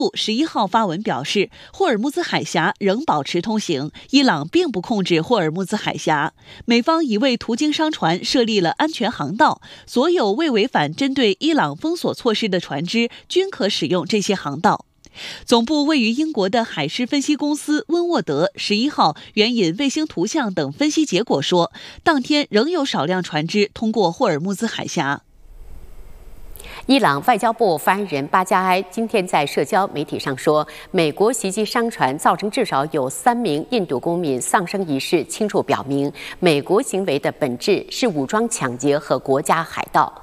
部11号发文表示，霍尔木兹海峡仍保持通行，伊朗并不控制霍尔木兹海峡，美方已为途经商船设立了安全航道，所有未违反针对伊朗封锁措施的船只均可使用这些航道。总部位于英国的海事分析公司温沃德11号援引卫星图像等分析结果说，当天仍有少量船只通过霍尔木兹海峡。 伊朗外交部发言人巴加埃今天在社交媒体上说，美国袭击商船造成至少有3名印度公民丧生一事，清楚表明美国行为的本质是武装抢劫和国家海盗。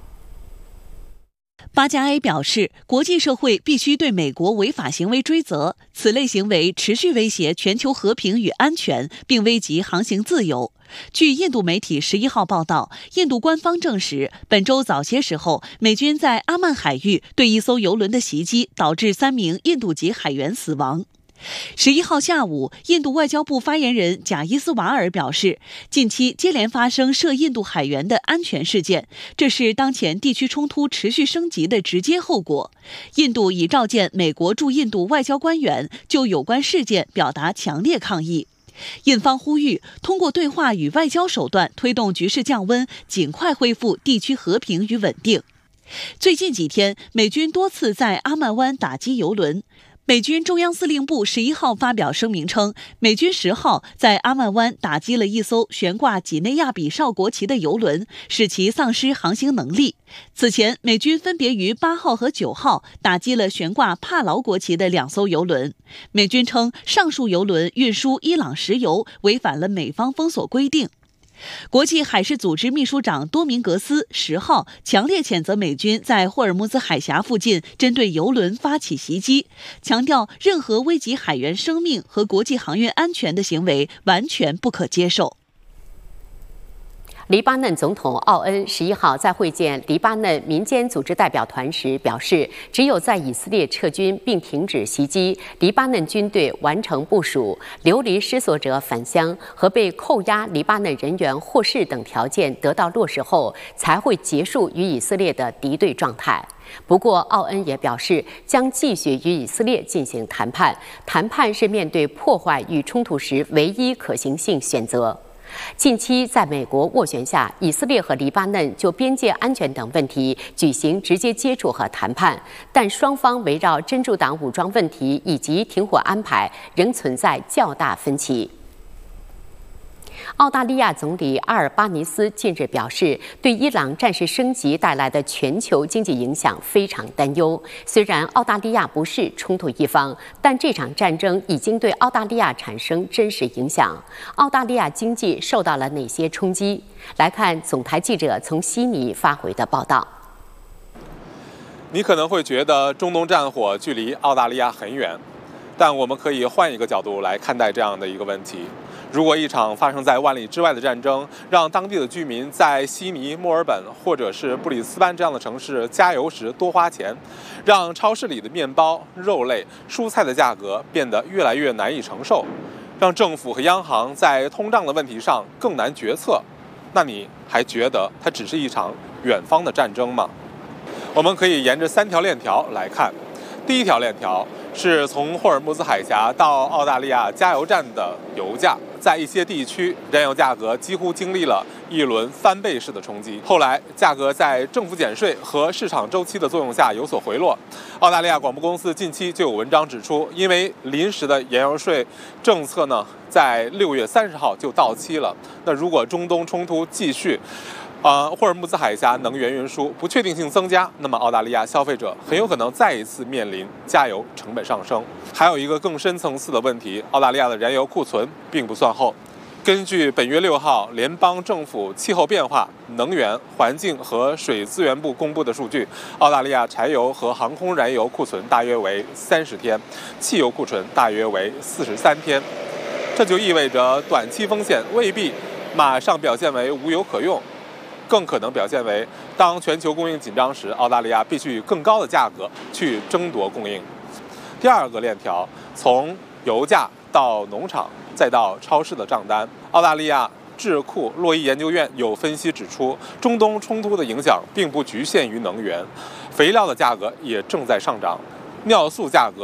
巴加埃表示，国际社会必须对美国违法行为追责，此类行为持续威胁全球和平与安全，并危及航行自由。据印度媒体11号报道，印度官方证实，本周早些时候，美军在阿曼海域对一艘油轮的袭击，导致3名印度籍海员死亡。11号下午，印度外交部发言人贾伊斯瓦尔表示，近期接连发生涉印度海员的安全事件，这是当前地区冲突持续升级的直接后果。印度已召见美国驻印度外交官员，就有关事件表达强烈抗议。印方呼吁通过对话与外交手段推动局势降温，尽快恢复地区和平与稳定。最近几天，美军多次在阿曼湾打击油轮。美军中央司令部11号发表声明称，美军10号在阿曼湾打击了一艘悬挂几内亚比绍国旗的油轮，使其丧失航行能力。此前，美军分别于8号和9号打击了悬挂帕劳国旗的2艘油轮。美军称，上述油轮运输伊朗石油，违反了美方封锁规定。国际海事组织秘书长多明格斯10号强烈谴责美军在霍尔木兹海峡附近针对油轮发起袭击，强调任何危及海员生命和国际航运安全的行为完全不可接受。 黎巴嫩总统奥恩11号在会见黎巴嫩民间组织代表团时表示，只有在以色列撤军并停止袭击，黎巴嫩军队完成部署、流离失所者返乡和被扣押黎巴嫩人员获释等条件得到落实后，才会结束与以色列的敌对状态。不过，奥恩也表示将继续与以色列进行谈判，谈判是面对破坏与冲突时唯一可行性选择。近期，在美国斡旋下，以色列和黎巴嫩就边界安全等问题举行直接接触和谈判，但双方围绕真主党武装问题以及停火安排仍存在较大分歧。澳大利亚总理阿尔巴尼斯近日表示，对伊朗战事升级带来的全球经济影响非常担忧。虽然澳大利亚不是冲突一方，但这场战争已经对澳大利亚产生真实影响。澳大利亚经济受到了哪些冲击？来看总台记者从悉尼发回的报道。 你可能会觉得中东战火距离澳大利亚很远，但我们可以换一个角度来看待这样的一个问题。如果一场发生在万里之外的战争让当地的居民在悉尼、墨尔本或者是布里斯班这样的城市加油时多花钱，让超市里的面包、肉类、蔬菜的价格变得越来越难以承受，让政府和央行在通胀的问题上更难决策，那你还觉得它只是一场远方的战争吗？我们可以沿着3条链条来看。第一条链条是从霍尔木兹海峡到澳大利亚加油站的油价，在一些地区，燃油价格几乎经历了一轮翻倍式的冲击。后来，价格在政府减税和市场周期的作用下有所回落。澳大利亚广播公司近期就有文章指出，因为临时的燃油税政策呢，在6月30号就到期了。那如果中东冲突继续，霍尔木兹海峡能源运输不确定性增加，那么澳大利亚消费者很有可能再一次面临加油成本上升。还有一个更深层次的问题，澳大利亚的燃油库存并不算厚。根据本月6号联邦政府气候变化、能源、环境和水资源部公布的数据，澳大利亚柴油和航空燃油库存大约为30天，汽油库存大约为43天。这就意味着短期风险未必马上表现为无油可用，更可能表现为当全球供应紧张时，澳大利亚必须以更高的价格去争夺供应。第二个链条，从油价到农场再到超市的账单，澳大利亚智库洛伊研究院有分析指出，中东冲突的影响并不局限于能源，肥料的价格也正在上涨，尿素价格